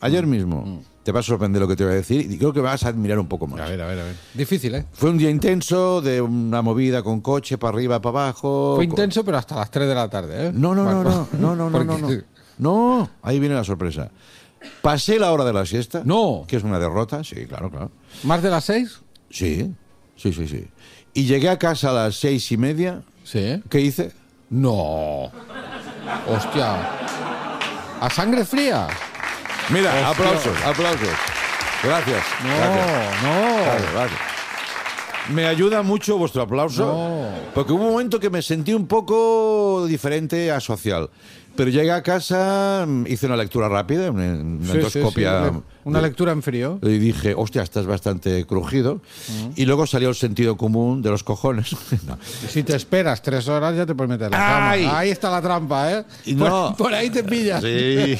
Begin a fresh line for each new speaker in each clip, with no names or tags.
Ayer mismo. Te va a sorprender lo que te voy a decir y creo que vas a admirar un poco más.
A ver. Difícil, ¿eh?
Fue un día intenso, de una movida con coche, para arriba, para abajo.
Fue intenso, pero hasta las 3 de la tarde, ¿eh?
No.
Porque-
No, ahí viene la sorpresa. Pasé la hora de la siesta.
No.
Que es una derrota, sí, claro.
¿Más de las 6?
Sí. Y llegué a casa a las 6:30.
Sí.
¿Qué hice?
No. Hostia. ¿A sangre fría?
Mira,
Hostia.
aplausos. Gracias. Gracias. Me ayuda mucho vuestro aplauso, porque hubo un momento que me sentí un poco diferente a social. Pero llegué a casa, hice una lectura rápida, una endoscopia.
Una lectura en frío.
Y dije, hostia, estás bastante crujido. Y luego salió el sentido común de los cojones. No.
Si te esperas 3 horas ya te puedes meter la cama.
¡Ay!
Ahí está la trampa, ¿eh?
Y no.
Por ahí te pillas.
Sí.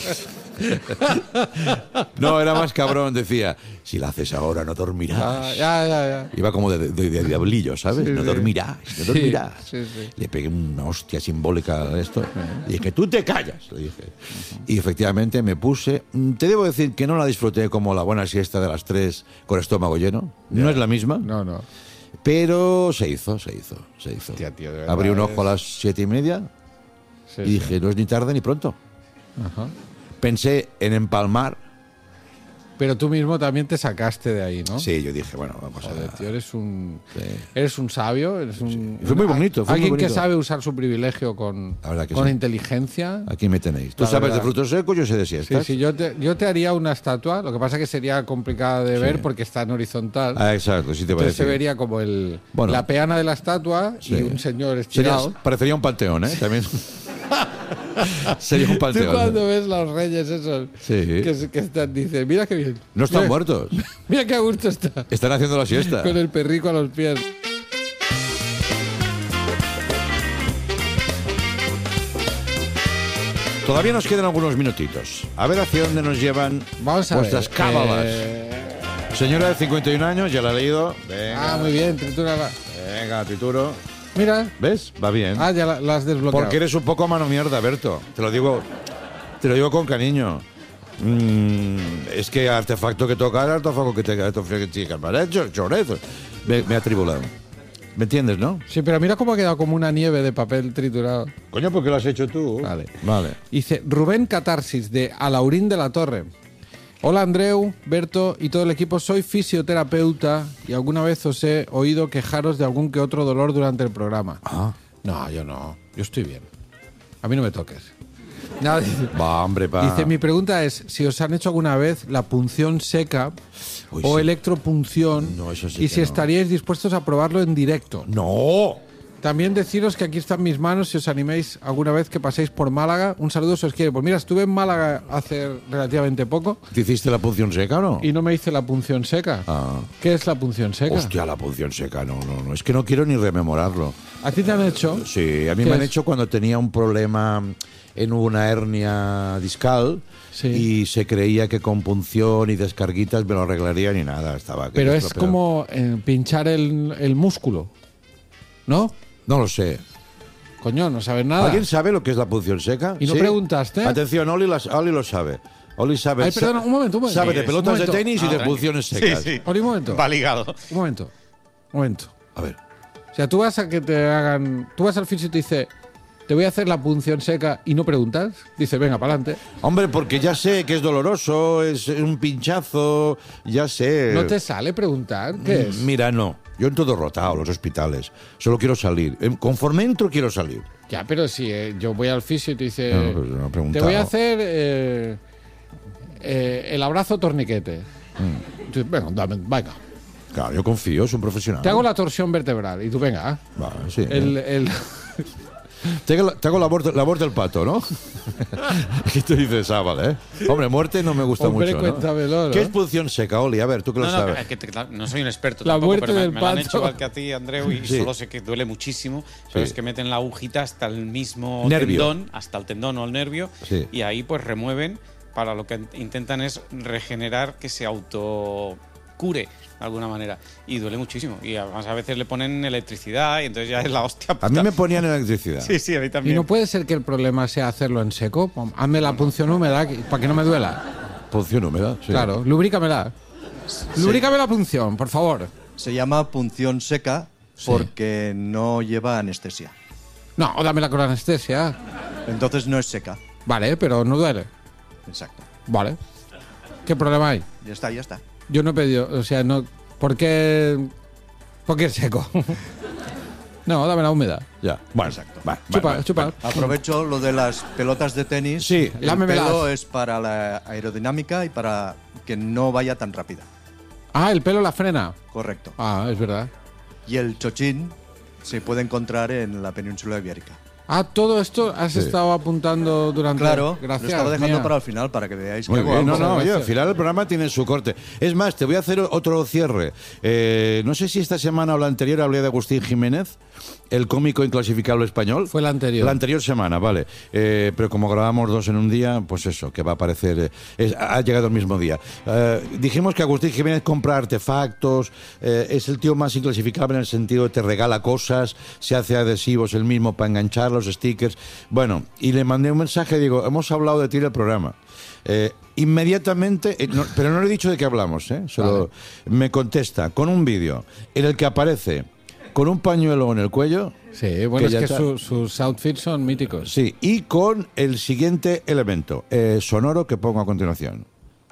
No, era más cabrón, decía, si la haces ahora no dormirás.
Ya.
Iba como de diablillo, ¿sabes?
Sí,
no
sí.
dormirás.
Sí.
Le pegué una hostia simbólica a esto. Y dije, tú te callas, le dije. Y efectivamente me puse. Te debo decir que no la disfruté como la buena siesta de las 3 con estómago lleno. No es la misma.
No.
Pero se hizo.
Hostia, tío, de verdad,
Abrí un ojo a las 7:30
Sí,
y dije, no es ni tarde ni pronto.
Ajá.
Pensé en empalmar.
Pero tú mismo también te sacaste de ahí, ¿no?
Sí, yo dije, bueno, vamos
Joder,
a...
tío, eres un
Sí.
sabio, eres un...
Fue muy bonito, fue muy
alguien que
bonito.
sabe usar su privilegio con
La verdad que sí.
inteligencia.
Aquí me tenéis. Tú
La
sabes
verdad.
de frutos secos, yo sé de
Sí,
siestas.
yo te haría una estatua, lo que pasa que sería complicada de ver porque está en horizontal.
Ah, exacto, sí te
Entonces se
parece.
vería como
Bueno.
la peana de la estatua
Sí.
y un señor estirado.
Parecería un panteón, ¿eh? También. Sería un
Tú
panteón.
cuando ves los reyes esos
Sí.
que están, dices, mira qué bien.
No están
Mira-
muertos.
Mira qué a gusto está.
Están haciendo la siesta.
Con el perrico a los pies.
Todavía nos quedan algunos minutitos. A ver hacia dónde nos llevan
Vamos a
vuestras
ver.
cábalas. Señora de 51 años, ya la he leído. Venga,
Muy bien, tritúrala.
venga, trituro.
Mira.
¿Ves? Va bien.
Ya la has desbloqueado.
Porque eres un poco mano mierda, Berto. Te lo digo con cariño. Es que artefacto que tocar, artefacto que te chicas, ¿vale? Chorizo. Me ha atribulado. ¿Me entiendes, no?
Sí, pero mira cómo ha quedado como una nieve de papel triturado.
Coño, porque lo has hecho tú.
Vale.
Vale.
Dice Rubén Catarsis de Alaurín de la Torre. Hola Andreu, Berto y todo el equipo. Soy fisioterapeuta y alguna vez os he oído quejaros de algún que otro dolor durante el programa.
Ah.
No, yo no. Yo estoy bien. A mí no me toques. Nada, dice,
Va, hombre, pa.
dice, mi pregunta es si os han hecho alguna vez la punción seca
Uy,
o
sí.
electropunción
No, eso sí
y
que
si
no.
estaríais dispuestos a probarlo en directo.
¡No!
También deciros que aquí están mis manos si os animéis alguna vez que paséis por Málaga. Un saludo si os quiere. Pues mira, estuve en Málaga hace relativamente poco
¿Te hiciste la punción seca o no?
y no me hice la punción seca.
Ah.
¿Qué es la punción seca?
Hostia, la punción seca, no. Es que no quiero ni rememorarlo.
¿A ti te han hecho?
Sí, a mí
¿Qué
me han
es?
hecho cuando tenía un problema en una hernia discal
Sí.
y se creía que con punción y descarguitas me lo arreglaría ni nada. Estaba
Pero es
estropeado.
como pinchar el músculo, ¿no?
No lo sé.
Coño, no sabes nada.
¿Alguien sabe lo que es la punción seca?
¿Y no preguntaste?
Atención, Oli lo sabe. Oli sabe.
Ay, perdona, un momento.
Sabe de
Un
pelotas de
momento.
tenis y de
tranquilo.
punciones secas.
Oli, un momento.
Va ligado.
Un momento.
A ver.
O sea, tú vas a que te hagan... Tú vas al fisio y te dice, te voy a hacer la punción seca y no preguntas. Dice, venga, para adelante.
Hombre, porque ya sé que es doloroso, es un pinchazo, ya sé.
¿No te sale preguntar? ¿Qué es?
Mira, no. Yo entro derrotado a los hospitales. Solo quiero salir. Conforme entro, quiero salir.
Ya, pero si yo voy al fisio y te dice,
No, pues no he
te
preguntado.
voy a hacer el abrazo torniquete. Entonces, venga.
Claro, yo confío, es un profesional.
Te hago la torsión vertebral y tú venga.
Vale, sí.
El-
Te hago la aborto del pato, ¿no? Y tú dices, vale, ¿eh? Hombre, muerte no me gusta
Hombre,
mucho, ¿no?
cuéntamelo, ¿no?
¿Qué es punción seca, Oli? A ver, tú que lo
No,
sabes.
claro, no soy un experto
La
tampoco,
muerte
pero
del
me lo han
pato.
hecho igual que a ti, Andreu, y
Sí.
solo sé que duele muchísimo. Pero
Sí.
es que meten la agujita hasta el mismo
Nervio.
tendón, hasta el tendón o el nervio,
Sí.
y ahí pues remueven, para lo que intentan es regenerar que se autocure de alguna manera. Y duele muchísimo. Y además a veces le ponen electricidad y entonces ya es la hostia.
A mí me ponían electricidad.
Sí, sí, a mí
y
también.
no puede ser que el problema sea hacerlo en seco. Hazme la punción húmeda para que no me duela.
Punción húmeda, sí.
Claro, lubrícamela. Lubrícame la punción, por favor.
Se llama punción seca porque no lleva anestesia.
No, dámela con anestesia.
Entonces no es seca.
Vale, pero no duele.
Exacto.
Vale. ¿Qué problema hay?
Ya está, ya está.
Yo no he pedido, o sea, no. ¿Por qué es seco? No, dame la húmeda.
Ya, bueno.
Exacto.
Chupa.
Aprovecho lo de las pelotas de tenis.
Sí,
el
lámemelas.
pelo es para la aerodinámica y para que no vaya tan rápida.
Ah, el pelo la frena.
Correcto.
Ah, es verdad.
Y el chochín se puede encontrar en la península ibérica.
Ah, todo esto has estado apuntando durante...
Claro,
Gracias.
lo estaba dejando
mira.
para el final para que veáis que
Muy
hago
bien,
algo.
no, oye,
gracias.
al final el programa tiene su corte. Es más, te voy a hacer otro cierre. No sé si esta semana o la anterior hablé de Agustín Jiménez, el cómico inclasificable español.
Fue la anterior.
La anterior semana, vale. Pero como grabamos 2 en un día, pues eso, que va a aparecer... ha llegado el mismo día. Dijimos que Agustín Jiménez compra artefactos, es el tío más inclasificable en el sentido de te regala cosas, se hace adhesivos él mismo para enganchar los stickers. Bueno, y le mandé un mensaje, digo, hemos hablado de ti en el programa. Inmediatamente, pero no le he dicho de qué hablamos, solo me contesta con un vídeo en el que aparece con un pañuelo en el cuello.
Sí, bueno,
que
es
ya
que
está.
sus outfits son míticos.
Sí, y con el siguiente elemento sonoro que pongo a continuación.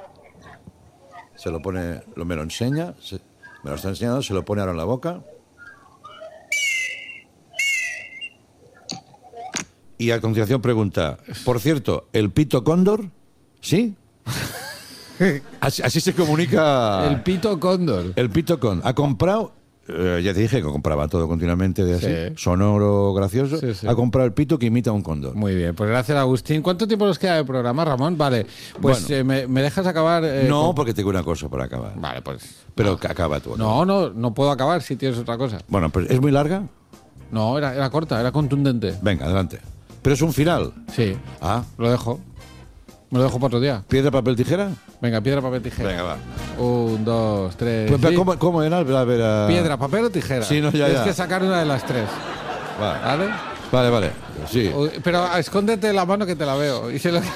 Se lo pone, me lo enseña, me lo está enseñando, se lo pone ahora en la boca. Y a continuación pregunta, por cierto, ¿el pito cóndor? ¿Sí? Así se comunica
El pito cóndor.
el pito cóndor. Ha comprado, ya te dije que compraba todo continuamente de así,
Sí.
sonoro, gracioso.
Sí, sí.
Ha comprado el pito que imita a un cóndor.
Muy bien, pues gracias Agustín. ¿Cuánto tiempo nos queda de programa, Ramón? Vale, pues
Bueno.
me dejas acabar...
No, porque tengo una cosa para acabar.
Vale, pues...
Pero que acaba tú.
No puedo acabar si tienes otra cosa.
Bueno, pues ¿es muy larga?
No, era corta, era contundente.
Venga, adelante. Pero es un final.
Sí,
Ah,
lo dejo. Me lo dejo para otro día.
¿piedra, papel, tijera?
Venga, piedra, papel, tijera.
Venga, va.
1, 2, 3...
Pues,
sí.
¿Cómo era? A ver,
Piedra, papel o tijera.
Sí, no, ya,
Tienes
ya.
que sacar una de las 3,
Vale,
¿vale?
vale. Sí.
Pero escóndete la mano que te la veo.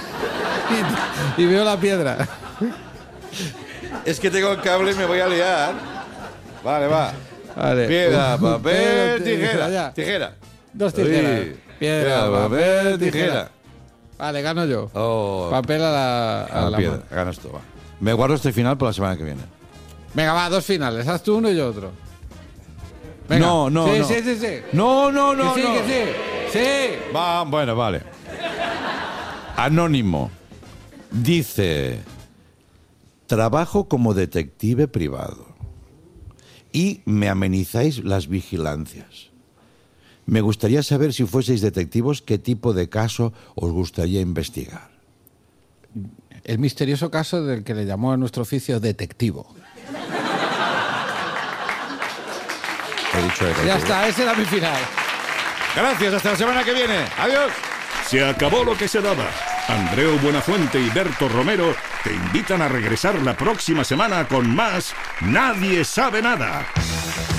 Y veo la piedra.
Es que tengo el cable y me voy a liar. Vale, va.
Vale.
Piedra, papel,
tijera, ya.
Tijera.
2 tijeras.
Uy.
Piedra, papel, tijera. Vale, gano yo.
Oh,
Papel a la
piedra.
mano.
Ganas tú, va. Me guardo este final para la semana que viene.
Venga, va, 2 finales. Haz tú uno y yo otro. Venga.
No.
Sí.
No.
Que sí. Sí.
Va, bueno, vale. Anónimo. Dice, trabajo como detective privado y me amenizáis las vigilancias. Me gustaría saber, si fueseis detectivos, qué tipo de caso os gustaría investigar.
El misterioso caso del que le llamó a nuestro oficio detectivo.
He dicho detective.
Ya está, ese era mi final.
Gracias, hasta la semana que viene. Adiós.
Se acabó lo que se daba. Andreu Buenafuente y Berto Romero te invitan a regresar la próxima semana con más Nadie sabe nada.